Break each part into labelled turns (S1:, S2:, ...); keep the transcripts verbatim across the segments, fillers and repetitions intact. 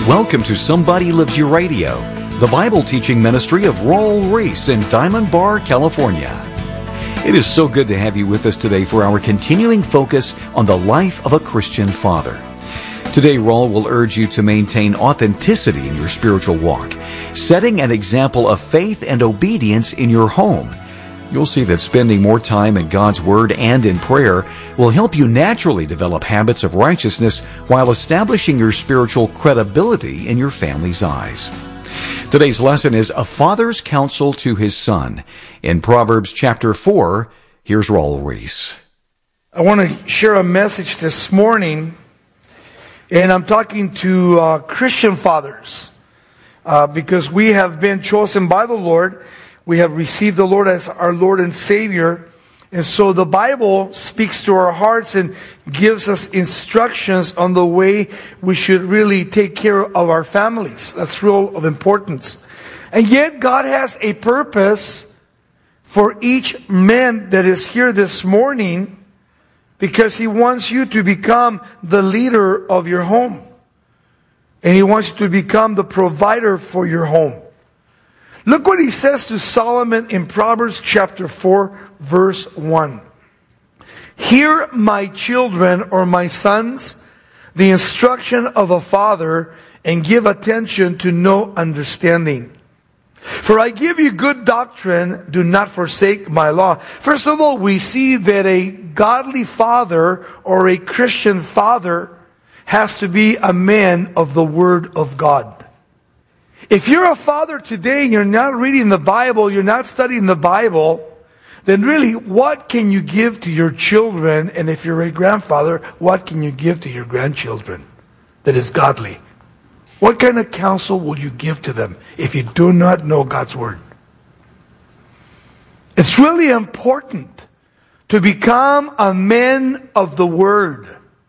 S1: Welcome to Somebody Loves You Radio, the Bible teaching ministry of Raul Ries in Diamond Bar, California. It is so good to have you with us today for our continuing focus on the life of a Christian father. Today, Raul will urge you to maintain authenticity in your spiritual walk, setting an example of faith and obedience in your home. You'll see that spending more time in God's Word and in prayer will help you naturally develop habits of righteousness while establishing your spiritual credibility in your family's eyes. Today's lesson is A Father's Counsel to His Son. In Proverbs chapter four, here's Raul Ries.
S2: I want to share a message this morning, and I'm talking to uh, Christian fathers, uh, because we have been chosen by the Lord. We have received the Lord as our Lord and Savior. And so the Bible speaks to our hearts and gives us instructions on the way we should really take care of our families. That's real of importance. And yet God has a purpose for each man that is here this morning, because He wants you to become the leader of your home. And He wants you to become the provider for your home. Look what He says to Solomon in Proverbs chapter four, verse one. Hear, my children, or my sons, the instruction of a father, and give attention to no understanding. For I give you good doctrine, do not forsake my law. First of all, we see that a godly father or a Christian father has to be a man of the Word of God. If you're a father today and you're not reading the Bible, you're not studying the Bible, then really, what can you give to your children? And if you're a grandfather, what can you give to your grandchildren that is godly? What kind of counsel will you give to them if you do not know God's Word? It's really important to become a man of the Word.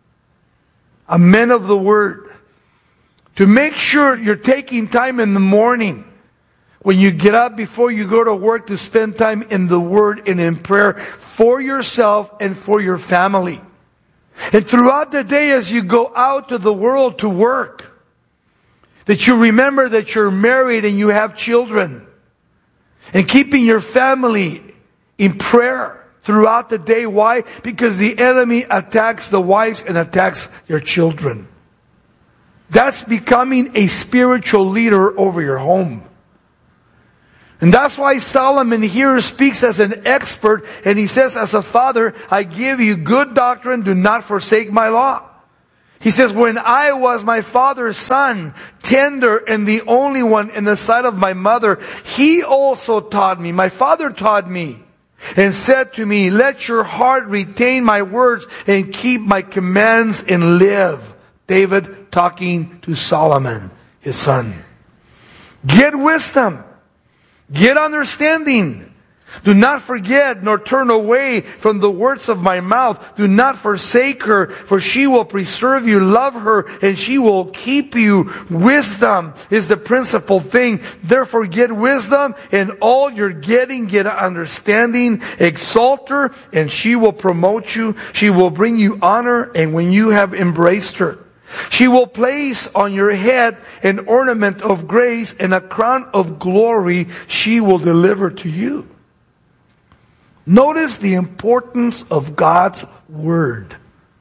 S2: A man of the Word. To make sure you're taking time in the morning when you get up before you go to work to spend time in the Word and in prayer for yourself and for your family. And throughout the day as you go out to the world to work, that you remember that you're married and you have children. And keeping your family in prayer throughout the day. Why? Because the enemy attacks the wives and attacks your children. That's becoming a spiritual leader over your home. And that's why Solomon here speaks as an expert, and he says, as a father, I give you good doctrine, do not forsake my law. He says, when I was my father's son, tender and the only one in the sight of my mother, he also taught me, my father taught me, and said to me, let your heart retain my words and keep my commands and live. David talking to Solomon, his son. Get wisdom. Get understanding. Do not forget nor turn away from the words of my mouth. Do not forsake her, for she will preserve you. Love her, and she will keep you. Wisdom is the principal thing. Therefore get wisdom, and all you're getting, get understanding. Exalt her, and she will promote you. She will bring you honor, and when you have embraced her, she will place on your head an ornament of grace, and a crown of glory she will deliver to you. Notice the importance of God's Word.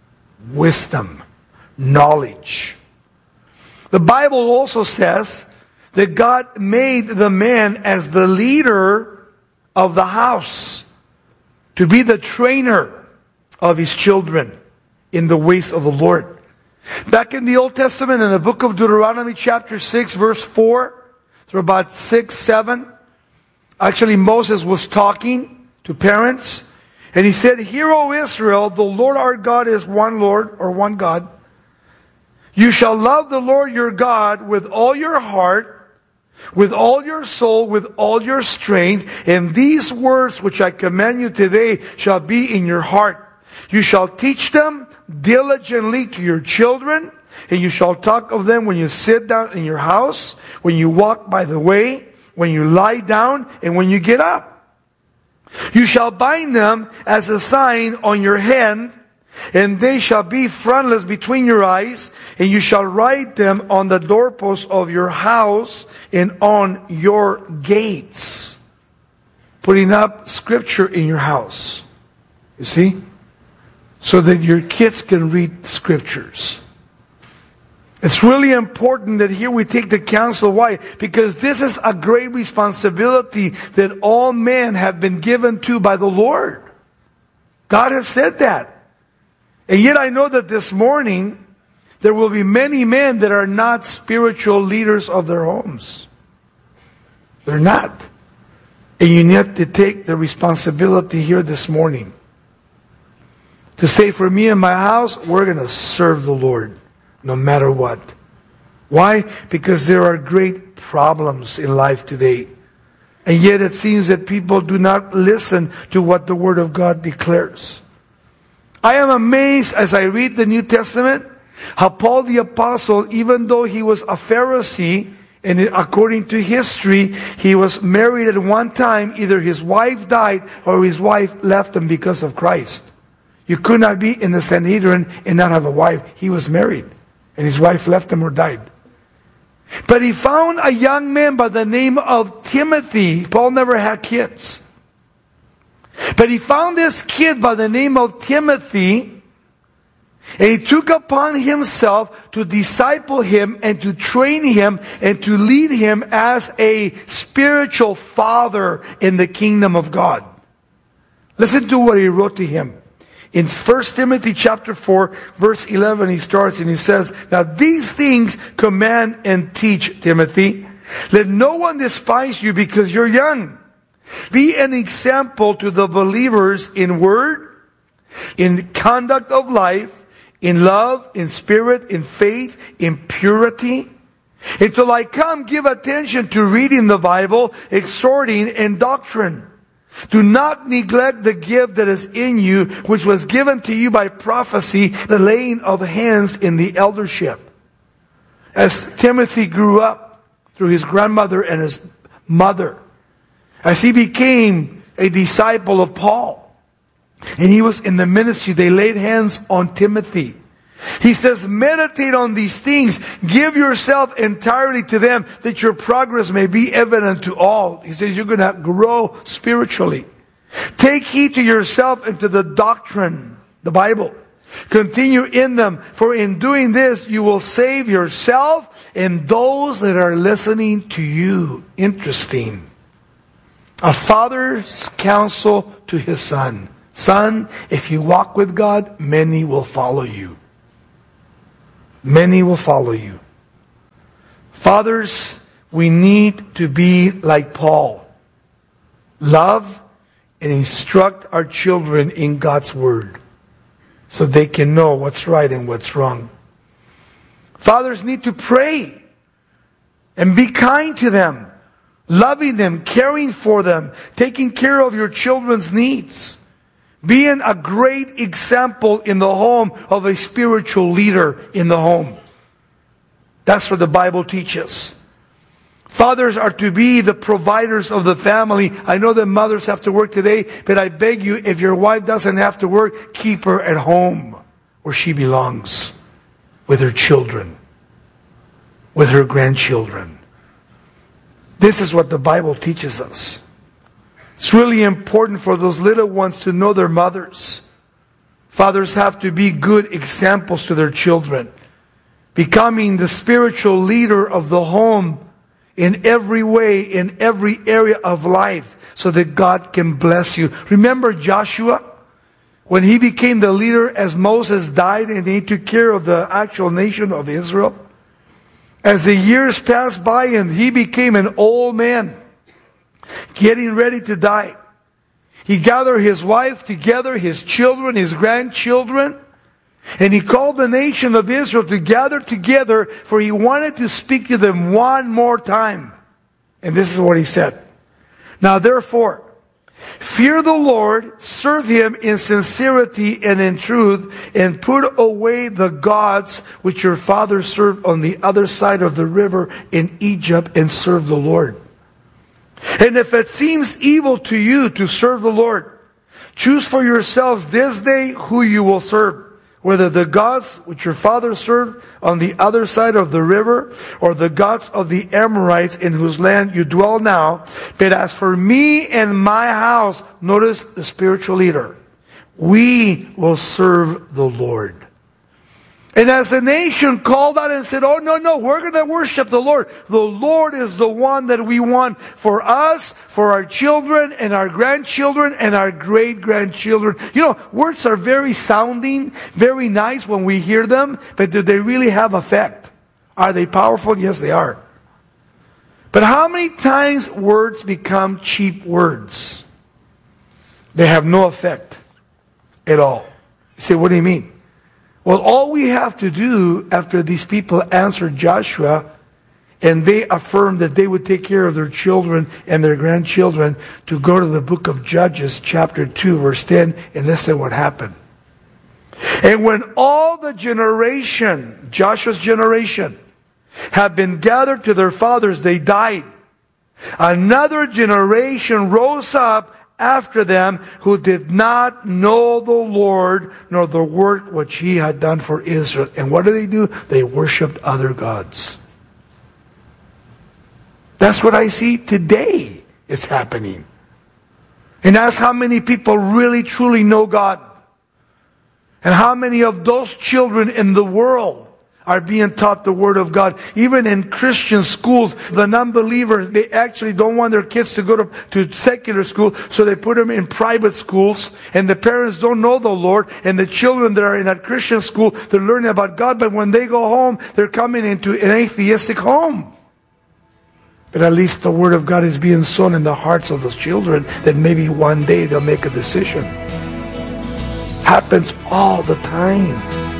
S2: Wisdom. Knowledge. The Bible also says that God made the man as the leader of the house, to be the trainer of his children in the ways of the Lord. Back in the Old Testament, in the book of Deuteronomy chapter six, verse four, through about six, seven, actually Moses was talking to parents, and he said, Hear, O Israel, the Lord our God is one Lord, or one God. You shall love the Lord your God with all your heart, with all your soul, with all your strength, and these words which I command you today shall be in your heart. You shall teach them diligently to your children, and you shall talk of them when you sit down in your house, when you walk by the way, when you lie down, and when you get up. You shall bind them as a sign on your hand, And they shall be frontlets between your eyes, and you shall write them on the doorposts of your house and on your gates. Putting up scripture in your house. You see? So that your kids can read scriptures. It's really important that here we take the counsel. Why? Because this is a great responsibility that all men have been given to by the Lord. God has said that. And yet I know that this morning there will be many men that are not spiritual leaders of their homes. They're not. And you need to take the responsibility here this morning. To say, for me and my house, we're going to serve the Lord. No matter what. Why? Because there are great problems in life today. And yet it seems that people do not listen to what the Word of God declares. I am amazed as I read the New Testament, how Paul the Apostle, even though he was a Pharisee, and according to history, he was married at one time, either his wife died or his wife left him because of Christ. You could not be in the Sanhedrin and not have a wife. He was married. And his wife left him or died. But he found a young man by the name of Timothy. Paul never had kids. But he found this kid by the name of Timothy. And he took upon himself to disciple him and to train him and to lead him as a spiritual father in the kingdom of God. Listen to what he wrote to him. In First Timothy chapter four, verse eleven, he starts and he says, now these things command and teach, Timothy. Let no one despise you because you're young. Be an example to the believers in word, in conduct of life, in love, in spirit, in faith, in purity. Until I come, give attention to reading the Bible, exhorting, and doctrine. Do not neglect the gift that is in you, which was given to you by prophecy, the laying of hands in the eldership. As Timothy grew up through his grandmother and his mother, as he became a disciple of Paul, and he was in the ministry, they laid hands on Timothy. He says, meditate on these things. Give yourself entirely to them, that your progress may be evident to all. He says you're going to grow spiritually. Take heed to yourself and to the doctrine, the Bible. Continue in them, for in doing this you will save yourself and those that are listening to you. Interesting. A father's counsel to his son. Son, if you walk with God, many will follow you. Many will follow you. Fathers, we need to be like Paul. Love and instruct our children in God's Word so they can know what's right and what's wrong. Fathers need to pray and be kind to them, loving them, caring for them, taking care of your children's needs. Being a great example in the home of a spiritual leader in the home. That's what the Bible teaches. Fathers are to be the providers of the family. I know that mothers have to work today, but I beg you, if your wife doesn't have to work, keep her at home where she belongs, with her children, with her grandchildren. This is what the Bible teaches us. It's really important for those little ones to know their mothers. Fathers have to be good examples to their children. Becoming the spiritual leader of the home in every way, in every area of life, so that God can bless you. Remember Joshua? When he became the leader as Moses died and he took care of the actual nation of Israel? As the years passed by and he became an old man, getting ready to die, he gathered his wife together, his children, his grandchildren, and he called the nation of Israel to gather together, for he wanted to speak to them one more time. And this is what he said. Now therefore, fear the Lord, serve Him in sincerity and in truth, and put away the gods which your fathers served on the other side of the river in Egypt, and serve the Lord. And if it seems evil to you to serve the Lord, choose for yourselves this day who you will serve, whether the gods which your fathers served on the other side of the river, or the gods of the Amorites in whose land you dwell now. But as for me and my house," notice the spiritual leader, "we will serve the Lord." And as the nation called out and said, "Oh, no, no, we're going to worship the Lord. The Lord is the one that we want for us, for our children, and our grandchildren, and our great-grandchildren." You know, words are very sounding, very nice when we hear them, but do they really have effect? Are they powerful? Yes, they are. But how many times words become cheap words? They have no effect at all. You say, what do you mean? Well, all we have to do after these people answered Joshua and they affirmed that they would take care of their children and their grandchildren, to go to the book of Judges chapter two verse ten and listen what happened. "And when all the generation, Joshua's generation, had been gathered to their fathers, they died. Another generation rose up after them, who did not know the Lord, nor the work which He had done for Israel." And what did they do? They worshipped other gods. That's what I see today is happening. And that's how many people really truly know God. And how many of those children in the world are being taught the Word of God. Even in Christian schools, the non-believers, they actually don't want their kids to go to, to secular school, so they put them in private schools, and the parents don't know the Lord, and the children that are in that Christian school, they're learning about God, but when they go home, they're coming into an atheistic home. But at least the Word of God is being sown in the hearts of those children, that maybe one day they'll make a decision. Happens all the time.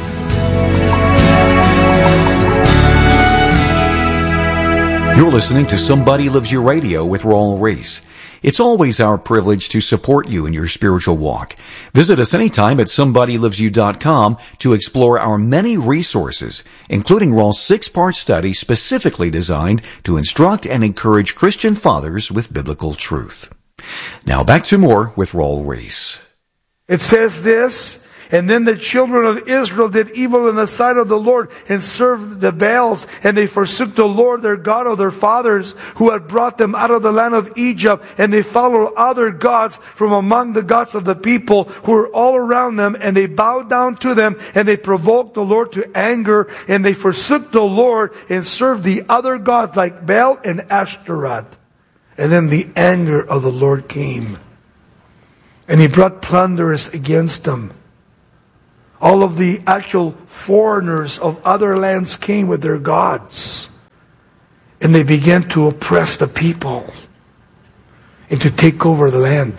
S1: You're listening to Somebody Loves You Radio with Raul Ries. It's always our privilege to support you in your spiritual walk. Visit us anytime at somebody loves you dot com to explore our many resources, including Raul's six-part study specifically designed to instruct and encourage Christian fathers with biblical truth. Now back to more with Raul Ries.
S2: It says this, "And then the children of Israel did evil in the sight of the Lord, and served the Baals, and they forsook the Lord their God of their fathers, who had brought them out of the land of Egypt, and they followed other gods from among the gods of the people who were all around them, and they bowed down to them, and they provoked the Lord to anger, and they forsook the Lord, and served the other gods like Baal and Ashtaroth. And then the anger of the Lord came, and He brought plunderers against them. All of the actual foreigners of other lands came with their gods. And they began to oppress the people and to take over the land.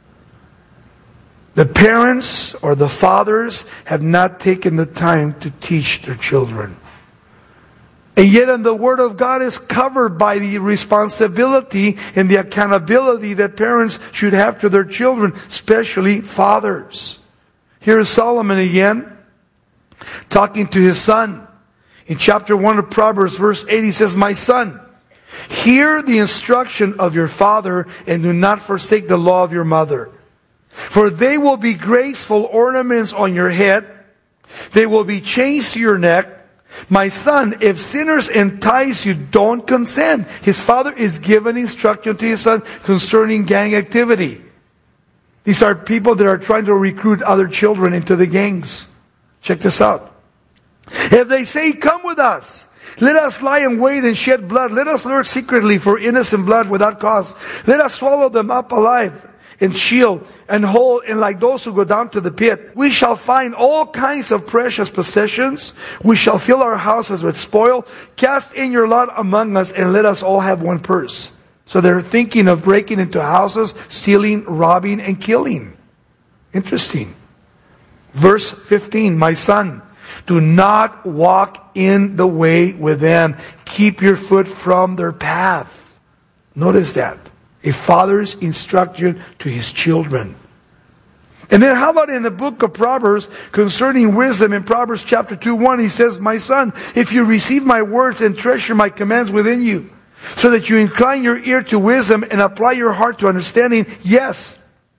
S2: The parents or the fathers have not taken the time to teach their children. And yet in the Word of God is covered by the responsibility and the accountability that parents should have to their children, especially fathers. Here's Solomon again, talking to his son. In chapter one of Proverbs, verse eight, he says, "My son, hear the instruction of your father, and do not forsake the law of your mother. For they will be graceful ornaments on your head. They will be chains to your neck. My son, if sinners entice you, don't consent." His father is giving instruction to his son concerning gang activity. These are people that are trying to recruit other children into the gangs. Check this out. "If they say, 'Come with us, let us lie in wait and shed blood. Let us lurk secretly for innocent blood without cause. Let us swallow them up alive and shield and whole, and like those who go down to the pit. We shall find all kinds of precious possessions. We shall fill our houses with spoil. Cast in your lot among us, and let us all have one purse.'" So they're thinking of breaking into houses, stealing, robbing, and killing. Interesting. Verse fifteen, "My son, do not walk in the way with them. Keep your foot from their path." Notice that. A father's instruction to his children. And then how about in the book of Proverbs concerning wisdom, in Proverbs chapter two, one, he says, "My son, if you receive my words and treasure my commands within you, so that you incline your ear to wisdom and apply your heart to understanding, yes,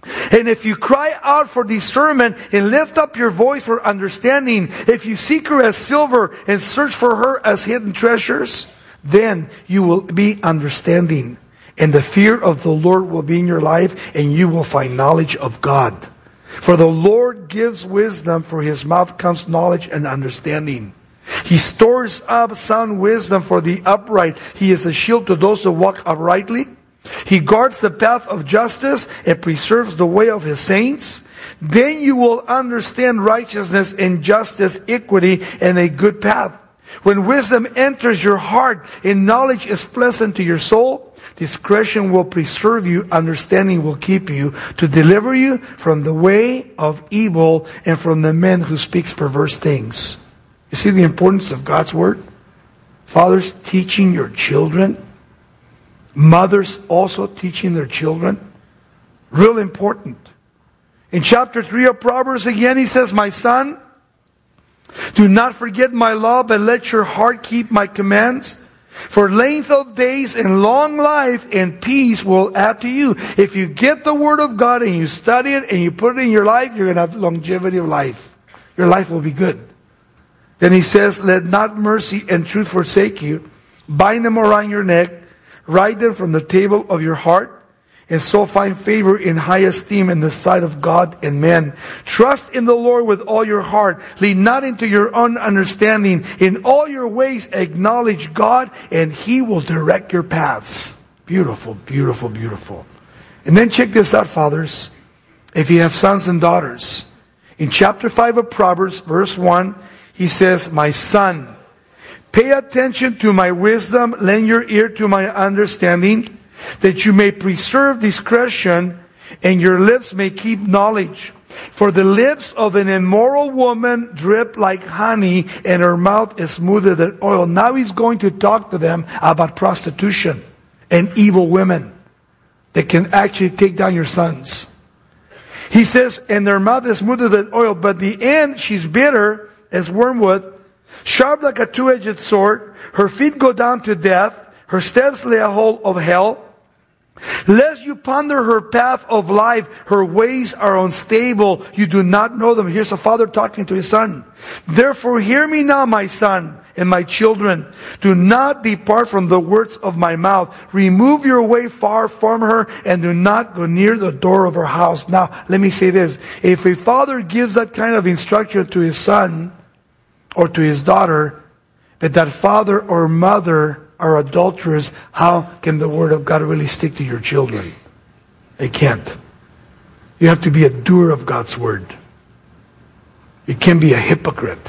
S2: And if you cry out for discernment and lift up your voice for understanding, if you seek her as silver and search for her as hidden treasures, then you will be understanding. And the fear of the Lord will be in your life, and you will find knowledge of God. For the Lord gives wisdom, for his mouth comes knowledge and understanding. He stores up sound wisdom for the upright. He is a shield to those who walk uprightly. He guards the path of justice and preserves the way of his saints. Then you will understand righteousness and justice, equity, and a good path. When wisdom enters your heart and knowledge is pleasant to your soul, discretion will preserve you, understanding will keep you, to deliver you from the way of evil and from the men who speaks perverse things. You see the importance of God's word? Fathers teaching your children. Mothers also teaching their children. Real important. In chapter three of Proverbs again, he says, my son, do not forget my law, but let your heart keep my commands. For length of days and long life and peace will add to you. If you get the word of God and you study it and you put it in your life, you're going to have longevity of life. Your life will be good. Then he says, let not mercy and truth forsake you. Bind them around your neck. Write them from the table of your heart. And so find favor in high esteem in the sight of God and men. Trust in the Lord with all your heart. Lean not into your own understanding. In all your ways acknowledge God, and he will direct your paths. Beautiful, beautiful, beautiful. And then check this out, fathers. If you have sons and daughters. In chapter five of Proverbs, verse one, he says, my son, pay attention to my wisdom, lend your ear to my understanding, that you may preserve discretion, and your lips may keep knowledge. For the lips of an immoral woman drip like honey, and her mouth is smoother than oil. Now he's going to talk to them about prostitution and evil women that can actually take down your sons. He says, and their mouth is smoother than oil, but the end, she's bitter as wormwood, sharp like a two-edged sword. Her feet go down to death. Her steps lay a hold of hell. Lest you ponder her path of life, her ways are unstable. You do not know them. Here's a father talking to his son. Therefore hear me now, my son and my children. Do not depart from the words of my mouth. Remove your way far from her, and do not go near the door of her house. Now, let me say this. If a father gives that kind of instruction to his son or to his daughter, that that father or mother are adulterers, how can the word of God really stick to your children? It can't. You have to be a doer of God's word. You can't be a hypocrite.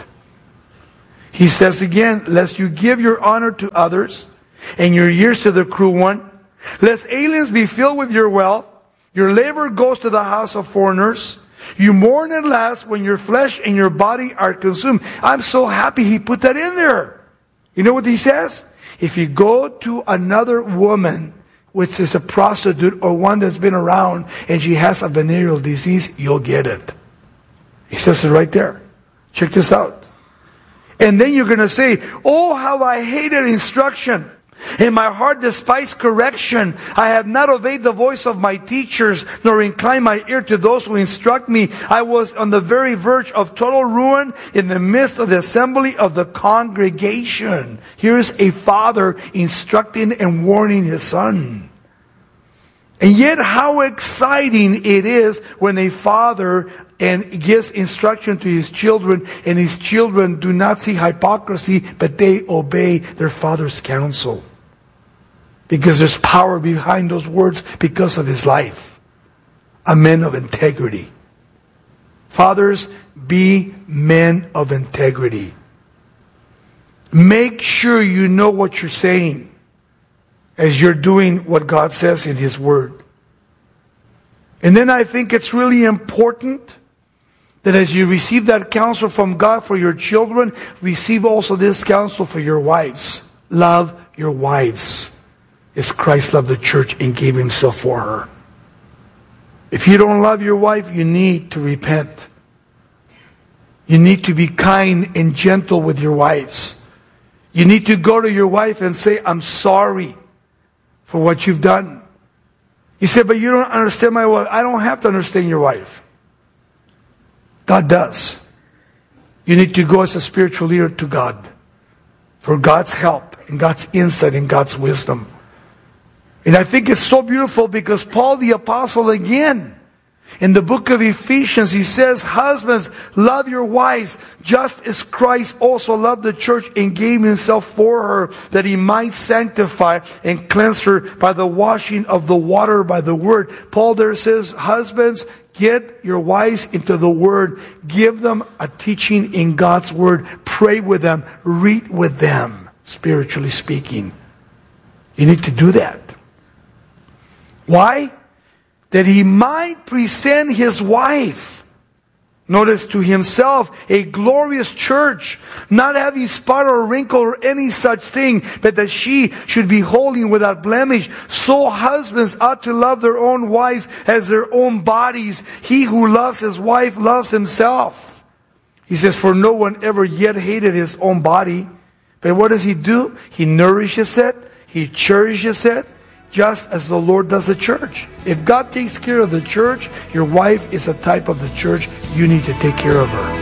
S2: He says again, lest you give your honor to others and your years to the cruel one, lest aliens be filled with your wealth, your labor goes to the house of foreigners. You mourn at last when your flesh and your body are consumed. I'm so happy he put that in there. You know what he says? If you go to another woman, which is a prostitute or one that's been around, and she has a venereal disease, you'll get it. He says it right there. Check this out. And then you're going to say, oh, how I hated instruction, and my heart despised correction. I have not obeyed the voice of my teachers, nor inclined my ear to those who instruct me. I was on the very verge of total ruin in the midst of the assembly of the congregation. Here's a father instructing and warning his son. And yet how exciting it is when a father and gives instruction to his children, and his children do not see hypocrisy, but they obey their father's counsel. Because there's power behind those words because of his life. A man of integrity. Fathers, be men of integrity. Make sure you know what you're saying as you're doing what God says in his word. And then I think it's really important that as you receive that counsel from God for your children, receive also this counsel for your wives. Love your wives as Christ loved the church and gave himself for her. If you don't love your wife, you need to repent. You need to be kind and gentle with your wives. You need to go to your wife and say, I'm sorry for what you've done. You say, but you don't understand my wife. I don't have to understand your wife. God does. You need to go as a spiritual leader to God for God's help and God's insight and God's wisdom. And I think it's so beautiful because Paul the Apostle again, in the book of Ephesians, he says, husbands, love your wives, just as Christ also loved the church and gave himself for her, that he might sanctify and cleanse her by the washing of the water by the word. Paul there says, husbands, get your wives into the word. Give them a teaching in God's word. Pray with them. Read with them, spiritually speaking. You need to do that. Why? That he might present his wife, notice, to himself, a glorious church, not having spot or wrinkle or any such thing, but that she should be holy and without blemish. So husbands ought to love their own wives as their own bodies. He who loves his wife loves himself. He says, for no one ever yet hated his own body. But what does he do? He nourishes it. He cherishes it. Just as the Lord does the church. If God takes care of the church, your wife is a type of the church. You need to take care of her.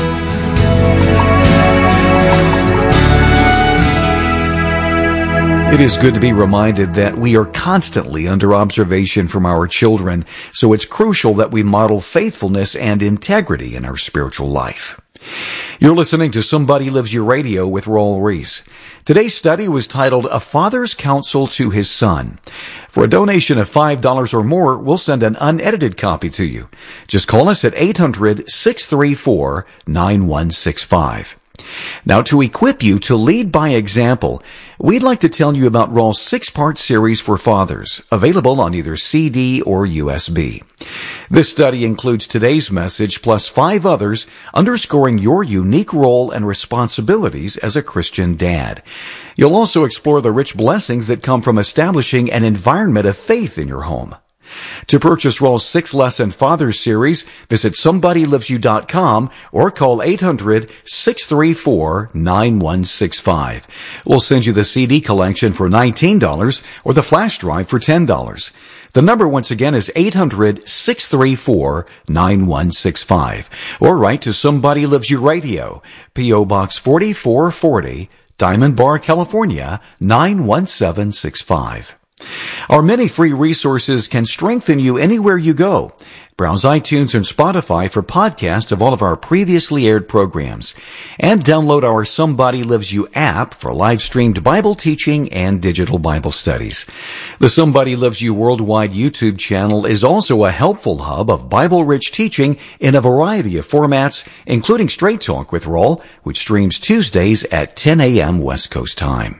S1: It is good to be reminded that we are constantly under observation from our children, so it's crucial that we model faithfulness and integrity in our spiritual life. You're listening to Somebody Lives You Radio with Raul Ries. Today's study was titled A Father's Counsel to His Son. For a donation of five dollars or more, we'll send an unedited copy to you. Just call us at eight hundred, six three four, nine one six five. Now, to equip you to lead by example, we'd like to tell you about Raul's six-part series for fathers, available on either C D or U S B. This study includes today's message plus five others, underscoring your unique role and responsibilities as a Christian dad. You'll also explore the rich blessings that come from establishing an environment of faith in your home. To purchase Raul's six-lesson Fathers series, visit somebody lives you dot com or call eight hundred, six three four, nine one six five. We'll send you the C D collection for nineteen dollars or the flash drive for ten dollars. The number once again is eight hundred, six three four, nine one six five. Or write to Somebody Lives You Radio, P O Box forty-four forty, Diamond Bar, California, nine one seven six five. Our many free resources can strengthen you anywhere you go. Browse iTunes and Spotify for podcasts of all of our previously aired programs. And download our Somebody Lives You app for live-streamed Bible teaching and digital Bible studies. The Somebody Lives You Worldwide YouTube channel is also a helpful hub of Bible-rich teaching in a variety of formats, including Straight Talk with Raul, which streams Tuesdays at ten a.m. West Coast time.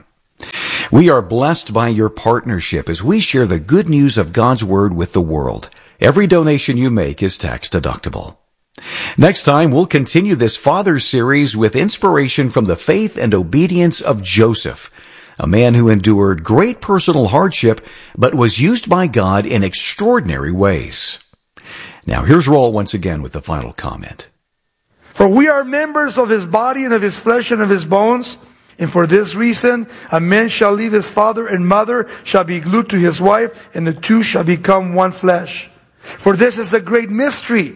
S1: We are blessed by your partnership as we share the good news of God's Word with the world. Every donation you make is tax deductible. Next time, we'll continue this Father's series with inspiration from the faith and obedience of Joseph, a man who endured great personal hardship but was used by God in extraordinary ways. Now, here's Raul once again with the final comment.
S2: For we are members of his body and of his flesh and of his bones. And for this reason, a man shall leave his father and mother, shall be glued to his wife, and the two shall become one flesh. For this is a great mystery.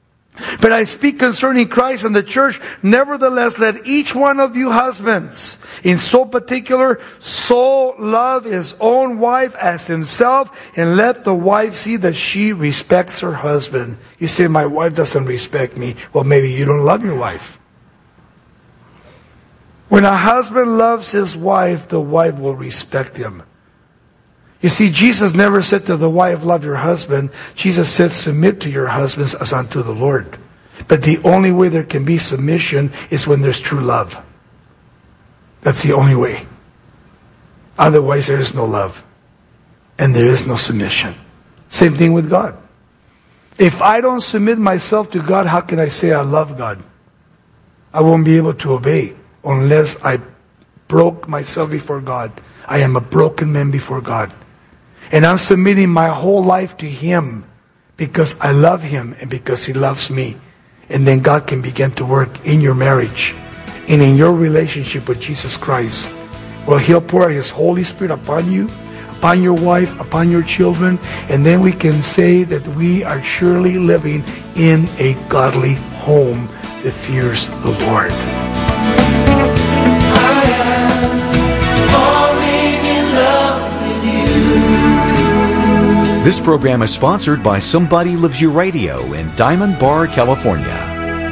S2: But I speak concerning Christ and the church. Nevertheless, let each one of you husbands, in so particular, so love his own wife as himself, and let the wife see that she respects her husband. You say, my wife doesn't respect me. Well, maybe you don't love your wife. When a husband loves his wife, the wife will respect him. You see, Jesus never said to the wife, love your husband. Jesus said, submit to your husbands as unto the Lord. But the only way there can be submission is when there's true love. That's the only way. Otherwise, there is no love. And there is no submission. Same thing with God. If I don't submit myself to God, how can I say I love God? I won't be able to obey. Unless I broke myself before God. I am a broken man before God. And I'm submitting my whole life to Him because I love Him and because He loves me. And then God can begin to work in your marriage and in your relationship with Jesus Christ. Well, He'll pour His Holy Spirit upon you, upon your wife, upon your children, and then we can say that we are surely living in a godly home that fears the Lord.
S3: I am falling in love with you.
S1: This program is sponsored by Somebody Loves You Radio in Diamond Bar, California.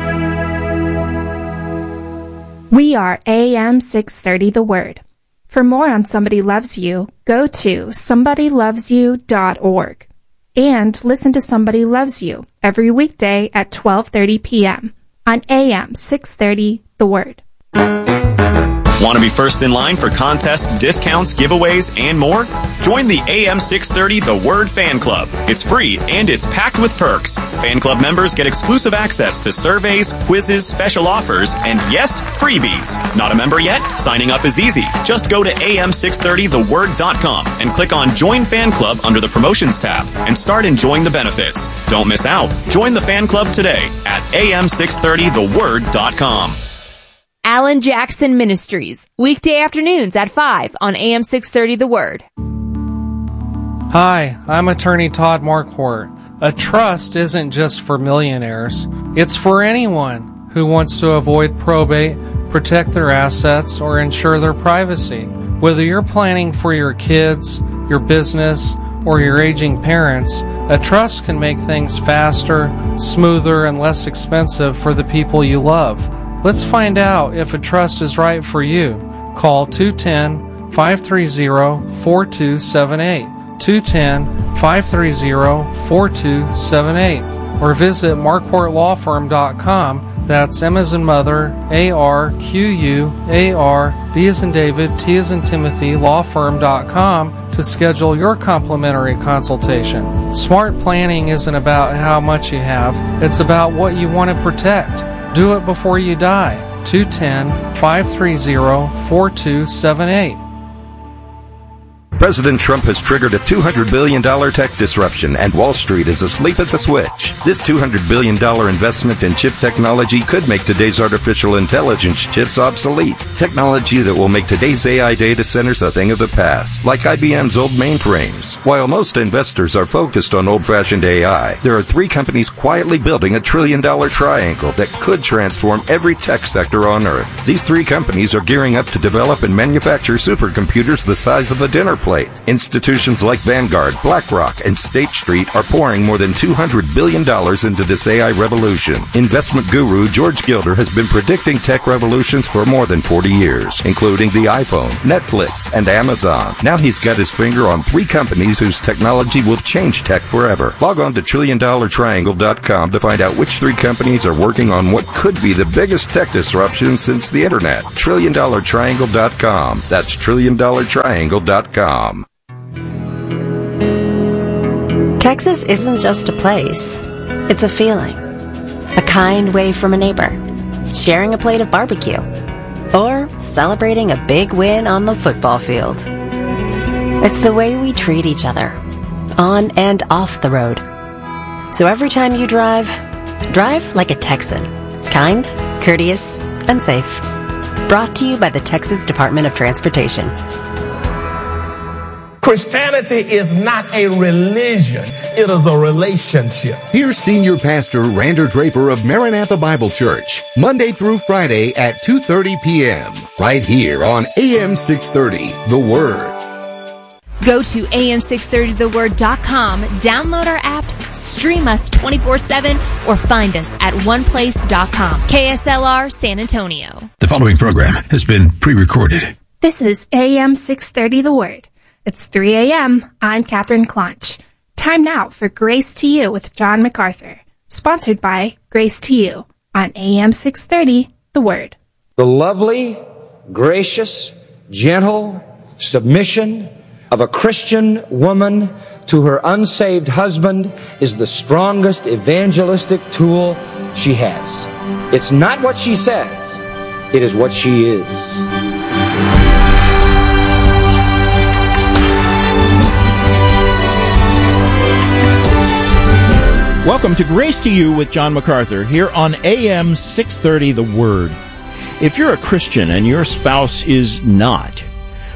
S4: We are A M six thirty The Word. For more on Somebody Loves You, go to somebody loves you dot org and listen to Somebody Loves You every weekday at twelve thirty p.m. on A M six thirty The Word.
S5: Want to be first in line for contests, discounts, giveaways, and more? Join the A M six thirty The Word Fan Club. It's free and it's packed with perks. Fan club members get exclusive access to surveys, quizzes, special offers, and yes, freebies. Not a member yet? Signing up is easy. Just go to A M six thirty the word dot com and click on Join Fan Club under the Promotions tab and start enjoying the benefits. Don't miss out. Join the fan club today at A M six thirty the word dot com.
S6: Alan Jackson Ministries, weekday afternoons at five on A M six thirty The Word.
S7: Hi, I'm attorney Todd Marquardt. A trust isn't just for millionaires. It's for anyone who wants to avoid probate, protect their assets, or ensure their privacy. Whether you're planning for your kids, your business, or your aging parents, a trust can make things faster, smoother, and less expensive for the people you love. Let's find out if a trust is right for you. Call two one zero, five three zero, four two seven eight, two one zero, five three zero, four two seven eight, or visit marquardt law firm dot com. That's M as in mother, A R Q U A R, D as in David, T as in Timothy, law firm dot com to schedule your complimentary consultation. Smart planning isn't about how much you have, it's about what you want to protect. Do it before you die. two one zero, five three zero, four two seven eight.
S8: President Trump has triggered a two hundred billion dollars tech disruption, and Wall Street is asleep at the switch. This two hundred billion dollars investment in chip technology could make today's artificial intelligence chips obsolete. Technology that will make today's A I data centers a thing of the past, like I B M's old mainframes. While most investors are focused on old-fashioned A I, there are three companies quietly building a trillion-dollar triangle that could transform every tech sector on Earth. These three companies are gearing up to develop and manufacture supercomputers the size of a dinner plate. Institutions like Vanguard, BlackRock, and State Street are pouring more than two hundred billion dollars into this A I revolution. Investment guru George Gilder has been predicting tech revolutions for more than forty years, including the iPhone, Netflix, and Amazon. Now he's got his finger on three companies whose technology will change tech forever. Log on to trillion dollar triangle dot com to find out which three companies are working on what could be the biggest tech disruption since the internet. trillion dollar triangle dot com. That's trillion dollar triangle dot com.
S9: Texas isn't just a place. It's a feeling. A kind wave from a neighbor. Sharing a plate of barbecue. Or celebrating a big win on the football field. It's the way we treat each other. On and off the road. So every time you drive, drive like a Texan. Kind, courteous, and safe. Brought to you by the Texas Department of Transportation.
S10: Christianity is not a religion. It is a relationship.
S11: Here's Senior Pastor Rander Draper of Maranatha Bible Church, Monday through Friday at two thirty p.m. right here on A M six thirty, The Word.
S6: Go to A M six thirty the word dot com, download our apps, stream us twenty-four seven, or find us at one place dot com. K S L R San Antonio.
S12: The following program has been pre-recorded.
S4: This is A M six thirty The Word. It's three a.m. I'm Catherine Clonch. Time now for Grace to You with John MacArthur. Sponsored by Grace to You on A M six thirty The Word.
S13: The lovely, gracious, gentle submission of a Christian woman to her unsaved husband is the strongest evangelistic tool she has. It's not what she says, it is what she is.
S14: Welcome to Grace to You with John MacArthur here on A M six thirty The Word. If you're a Christian and your spouse is not,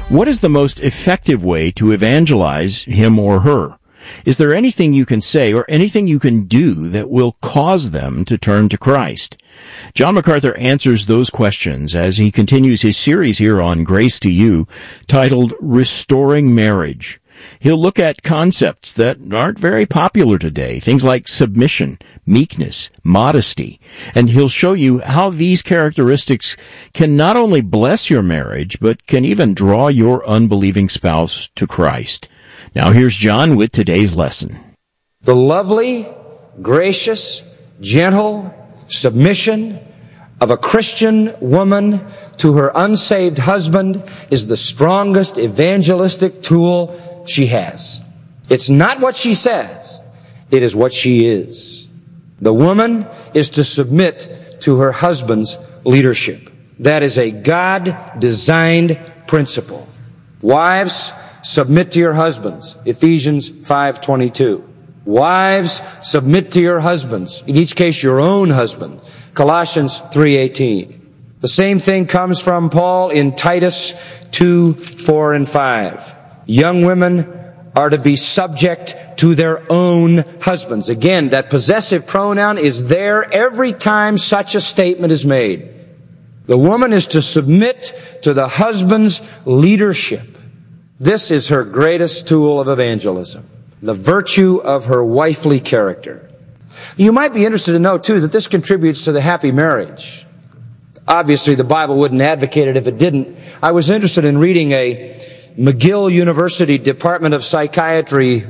S14: What is the most effective way to evangelize him or her? Is there anything you can say or anything you can do that will cause them to turn to Christ? John MacArthur answers those questions as he continues his series here on Grace to You, titled Restoring Marriage. He'll look at concepts that aren't very popular today, things like submission, meekness, modesty, and he'll show you how these characteristics can not only bless your marriage, but can even draw your unbelieving spouse to Christ. Now here's John with today's lesson.
S13: The lovely, gracious, gentle submission of a Christian woman to her unsaved husband is the strongest evangelistic tool she has. It's not what she says, it is what she is. The woman is to submit to her husband's leadership. That is a God-designed principle. Wives, submit to your husbands. Ephesians five twenty-two. Wives, submit to your husbands. In each case, your own husband. Colossians three eighteen. The same thing comes from Paul in Titus two four and five. Young women are to be subject to their own husbands. Again, that possessive pronoun is there every time such a statement is made. The woman is to submit to the husband's leadership. This is her greatest tool of evangelism, the virtue of her wifely character. You might be interested to know, too, that this contributes to the happy marriage. Obviously, the Bible wouldn't advocate it if it didn't. I was interested in reading a McGill University Department of Psychiatry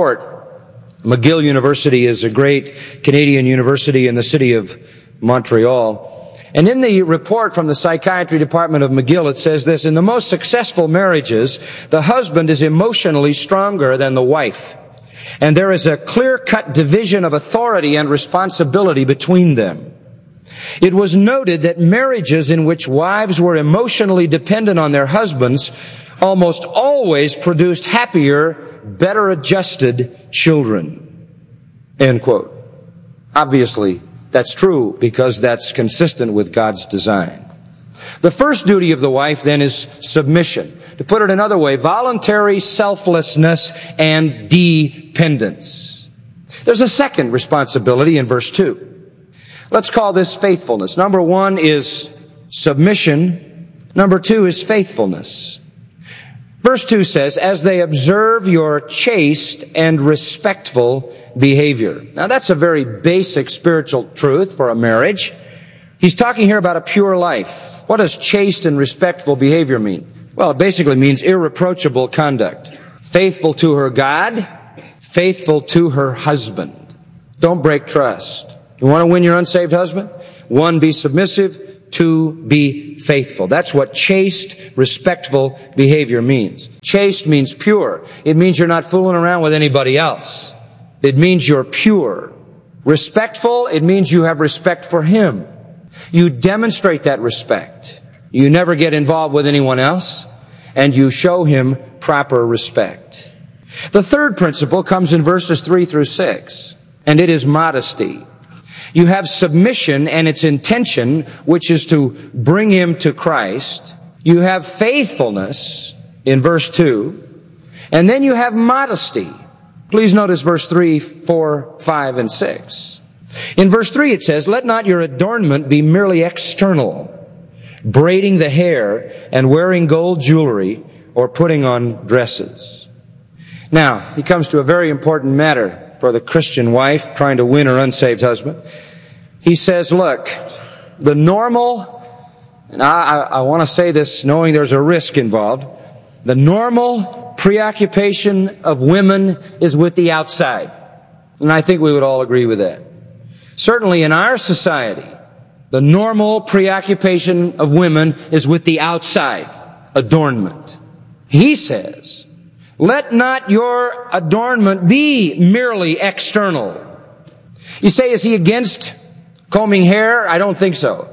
S13: report. McGill University is a great Canadian university in the city of Montreal. And in the report from the Psychiatry Department of McGill, it says this: in the most successful marriages, the husband is emotionally stronger than the wife. And there is a clear-cut division of authority and responsibility between them. It was noted that marriages in which wives were emotionally dependent on their husbands almost always produced happier, better adjusted children. End quote. Obviously, that's true because that's consistent with God's design. The first duty of the wife then is submission. To put it another way, voluntary selflessness and dependence. There's a second responsibility in verse two. Let's call this faithfulness. Number one is submission. Number two is faithfulness. Verse two says, as they observe your chaste and respectful behavior. Now that's a very basic spiritual truth for a marriage. He's talking here about a pure life. What does chaste and respectful behavior mean? Well, it basically means irreproachable conduct. Faithful to her God, faithful to her husband. Don't break trust. You want to win your unsaved husband? One, be submissive. Two, be faithful. That's what chaste, respectful behavior means. Chaste means pure. It means you're not fooling around with anybody else. It means you're pure. Respectful, it means you have respect for him. You demonstrate that respect. You never get involved with anyone else, and you show him proper respect. The third principle comes in verses three through six, and it is modesty. You have submission and its intention, which is to bring him to Christ. You have faithfulness in verse two, and then you have modesty. Please notice verse three, four, five, and six. In verse three it says, let not your adornment be merely external, braiding the hair and wearing gold jewelry or putting on dresses. Now, he comes to a very important matter for the Christian wife trying to win her unsaved husband. He says, look, the normal, and I, I, I want to say this knowing there's a risk involved, the normal preoccupation of women is with the outside. And I think we would all agree with that. Certainly in our society, the normal preoccupation of women is with the outside, adornment. He says, let not your adornment be merely external. You say, is he against combing hair? I don't think so.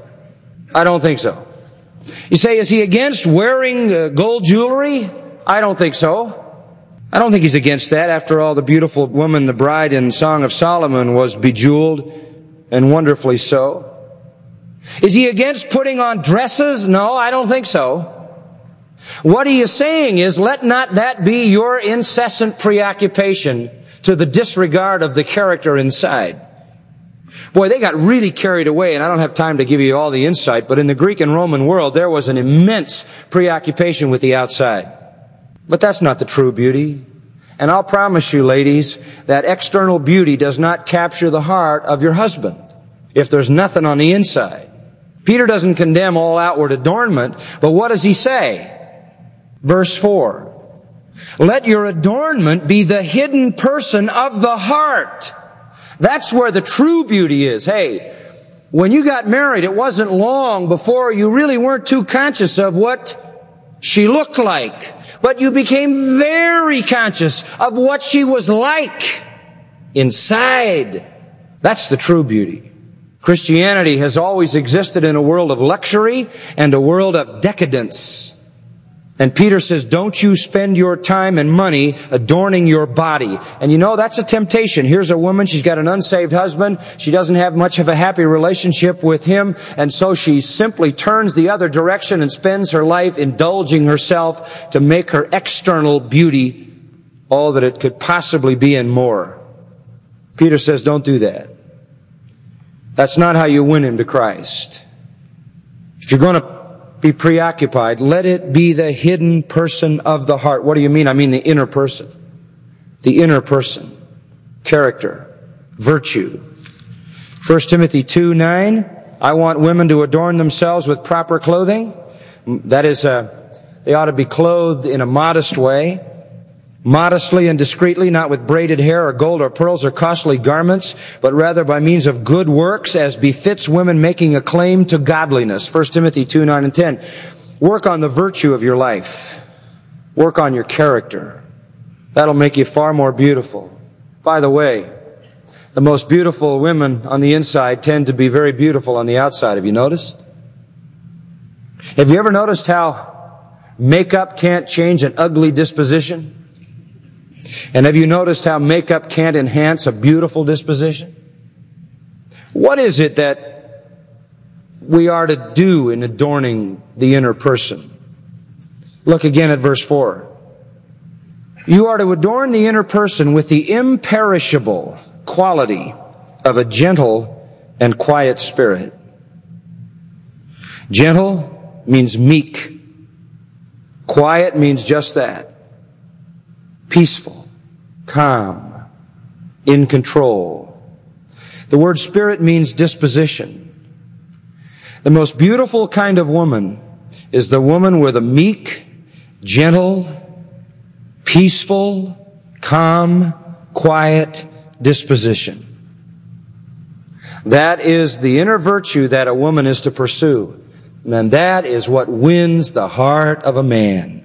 S13: I don't think so. You say, is he against wearing uh, gold jewelry? I don't think so. I don't think he's against that. After all, the beautiful woman, the bride in Song of Solomon, was bejeweled, and wonderfully so. Is he against putting on dresses? No, I don't think so. What he is saying is, let not that be your incessant preoccupation to the disregard of the character inside. Boy, they got really carried away, and I don't have time to give you all the insight, but in the Greek and Roman world, there was an immense preoccupation with the outside. But that's not the true beauty. And I'll promise you, ladies, that external beauty does not capture the heart of your husband if there's nothing on the inside. Peter doesn't condemn all outward adornment, but what does he say? Verse four. Let your adornment be the hidden person of the heart. That's where the true beauty is. Hey, when you got married, it wasn't long before you really weren't too conscious of what she looked like. But you became very conscious of what she was like inside. That's the true beauty. Christianity has always existed in a world of luxury and a world of decadence. And Peter says, don't you spend your time and money adorning your body. And you know, that's a temptation. Here's a woman, she's got an unsaved husband. She doesn't have much of a happy relationship with him. And so she simply turns the other direction and spends her life indulging herself to make her external beauty all that it could possibly be and more. Peter says, don't do that. That's not how you win him to Christ. If you're going to be preoccupied, let it be the hidden person of the heart. What do you mean? I mean the inner person. The inner person. Character. Virtue. First Timothy two nine. I want women to adorn themselves with proper clothing. That is, uh, they ought to be clothed in a modest way. Modestly and discreetly, not with braided hair or gold or pearls or costly garments, but rather by means of good works, as befits women making a claim to godliness. First Timothy two nine and ten. Work on the virtue of your life. Work on your character. That'll make you far more beautiful. By the way, the most beautiful women on the inside tend to be very beautiful on the outside. Have you noticed? Have you ever noticed how makeup can't change an ugly disposition? And have you noticed how makeup can't enhance a beautiful disposition? What is it that we are to do in adorning the inner person? Look again at verse four. You are to adorn the inner person with the imperishable quality of a gentle and quiet spirit. Gentle means meek. Quiet means just that. Peaceful, calm, in control. The word spirit means disposition. The most beautiful kind of woman is the woman with a meek, gentle, peaceful, calm, quiet disposition. That is the inner virtue that a woman is to pursue. And that is what wins the heart of a man.